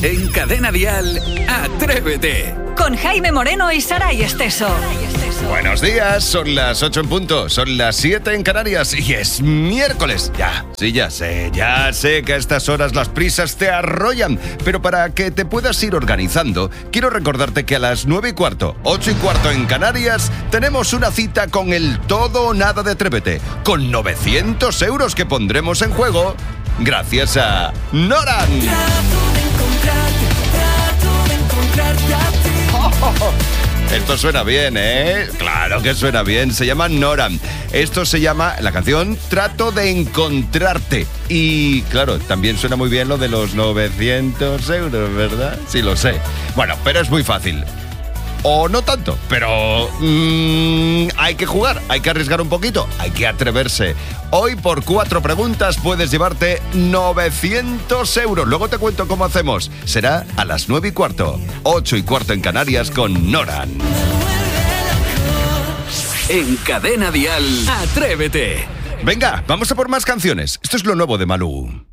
En Cadena Dial, Atrévete. Con Jaime Moreno y Saray Esteso. Buenos días, son las 8 en punto, son las 7 en Canarias y es miércoles. Ya sé que a estas horas las prisas te arrollan, pero para que te puedas ir organizando, quiero recordarte que a las 9:15, 8:15 en Canarias, tenemos una cita con el todo o nada de Atrévete, con 900 euros que pondremos en juego gracias a Noran. Esto suena bien, ¿eh? Claro que suena bien. Se llama Noran. Esto se llama, la canción, Trato de encontrarte. Y, claro, también suena muy bien lo de los 900 euros, ¿verdad? Sí, lo sé. Bueno, pero es muy fácil. O no tanto, pero hay que jugar, hay que arriesgar un poquito, hay que atreverse. Hoy por 4 preguntas puedes llevarte 900 euros. Luego te cuento cómo hacemos. Será a las 9:15, 8:15 en Canarias con Noran. En Cadena Dial, Atrévete. Venga, vamos a por más canciones. Esto es lo nuevo de Malú.